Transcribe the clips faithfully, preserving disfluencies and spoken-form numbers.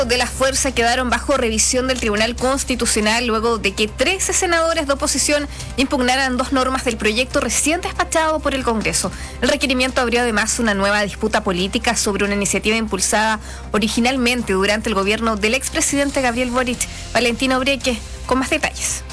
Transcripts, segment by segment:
de la Fuerza quedaron bajo revisión del Tribunal Constitucional luego de que trece senadores de oposición impugnaran dos normas del proyecto recién despachado por el Congreso. El requerimiento abrió además una nueva disputa política sobre una iniciativa impulsada originalmente durante el gobierno del expresidente Gabriel Boric. Valentina Obreque, con más detalles.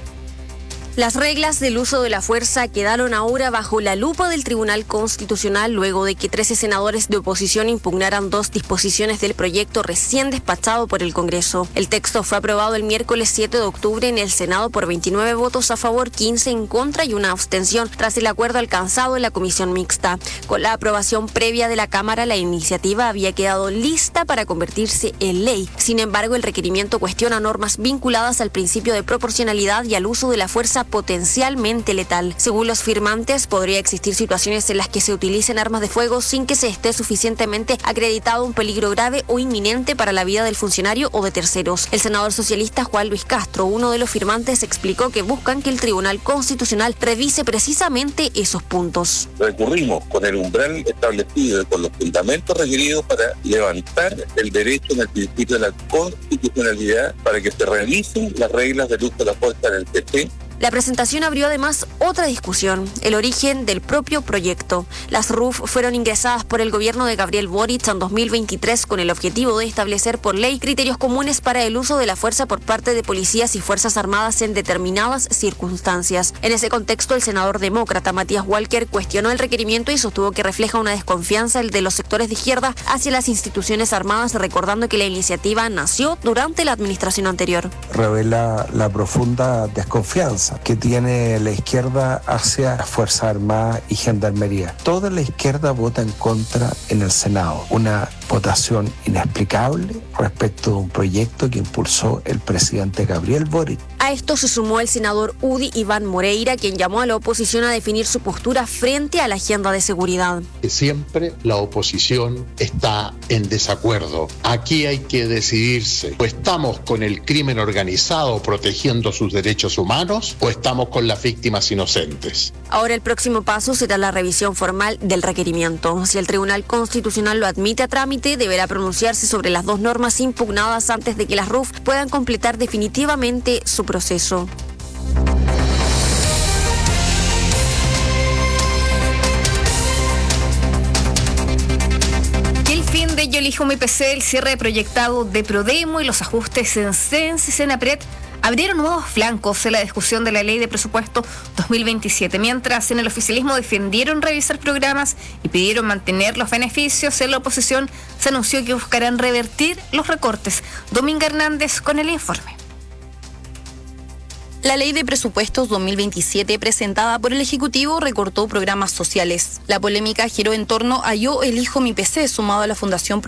Las reglas del uso de la fuerza quedaron ahora bajo la lupa del Tribunal Constitucional luego de que trece senadores de oposición impugnaran dos disposiciones del proyecto recién despachado por el Congreso. El texto fue aprobado el miércoles siete de octubre en el Senado por veintinueve votos a favor, quince en contra y una abstención tras el acuerdo alcanzado en la comisión mixta. Con la aprobación previa de la Cámara, la iniciativa había quedado lista para convertirse en ley. Sin embargo, el requerimiento cuestiona normas vinculadas al principio de proporcionalidad y al uso de la fuerza potencialmente letal. Según los firmantes, podría existir situaciones en las que se utilicen armas de fuego sin que se esté suficientemente acreditado un peligro grave o inminente para la vida del funcionario o de terceros. El senador socialista Juan Luis Castro, uno de los firmantes, explicó que buscan que el Tribunal Constitucional revise precisamente esos puntos. Recurrimos con el umbral establecido y con los fundamentos requeridos para levantar el derecho en el principio de la constitucionalidad para que se revisen las reglas del uso de la fuerza en el P C. La presentación abrió además otra discusión, el origen del propio proyecto. Las R U F fueron ingresadas por el gobierno de Gabriel Boric en dos mil veintitrés con el objetivo de establecer por ley criterios comunes para el uso de la fuerza por parte de policías y fuerzas armadas en determinadas circunstancias. En ese contexto, el senador demócrata Matías Walker cuestionó el requerimiento y sostuvo que refleja una desconfianza de los sectores de izquierda hacia las instituciones armadas, recordando que la iniciativa nació durante la administración anterior. Revela la profunda desconfianza que tiene la izquierda hacia las Fuerzas Armadas y Gendarmería. Toda la izquierda vota en contra en el Senado. Una votación inexplicable respecto de un proyecto que impulsó el presidente Gabriel Boric. A esto se sumó el senador U D I Iván Moreira, quien llamó a la oposición a definir su postura frente a la agenda de seguridad. Siempre la oposición está en desacuerdo. Aquí hay que decidirse. O estamos con el crimen organizado protegiendo sus derechos humanos o estamos con las víctimas inocentes. Ahora el próximo paso será la revisión formal del requerimiento. Si el Tribunal Constitucional lo admite a trámite, deberá pronunciarse sobre las dos normas impugnadas antes de que las R U F puedan completar definitivamente su proceso. De Yo elijo mi P C, el cierre proyectado de Prodemo y los ajustes en CENS y CENAPRED abrieron nuevos flancos en la discusión de la Ley de Presupuesto dos mil veintisiete, mientras en el oficialismo defendieron revisar programas y pidieron mantener los beneficios. En la oposición se anunció que buscarán revertir los recortes. Dominga Hernández con el informe. La Ley de Presupuestos dos mil veintisiete presentada por el Ejecutivo recortó programas sociales. La polémica giró en torno a Yo elijo mi P C, sumado a la Fundación